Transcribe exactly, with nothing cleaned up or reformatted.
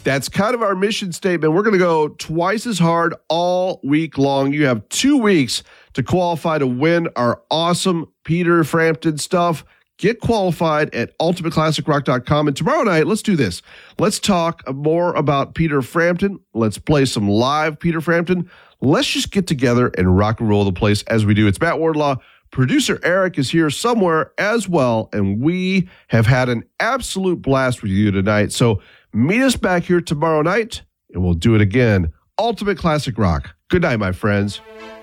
That's kind of our mission statement. We're going to go twice as hard all week long. You have two weeks to qualify to win our awesome Peter Frampton stuff. Get qualified at ultimate classic rock dot com. And tomorrow night, let's do this. Let's talk more about Peter Frampton. Let's play some live Peter Frampton. Let's just get together and rock and roll the place as we do. It's Matt Wardlaw. Producer Eric is here somewhere as well, and we have had an absolute blast with you tonight. So meet us back here tomorrow night, and we'll do it again. Ultimate Classic Rock. Good night, my friends.